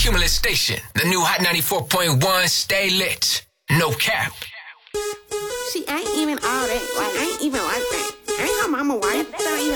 Cumulus Station, the new Hot 94.1, stay lit. No cap. She ain't even all that. Like, I ain't even like that.